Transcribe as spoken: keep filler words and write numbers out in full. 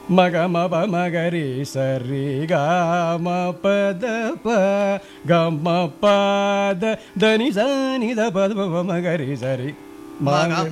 ಮಗ ಮಪ ಮಗರಿ ಸರಿ ಗ ಮ ಪದ ಪ ಗ ಮ ಪದ ಧನಿ ಸ ನಿ ದ ಪದ ಪ ಮಗರಿ ಸರಿ ಮಗ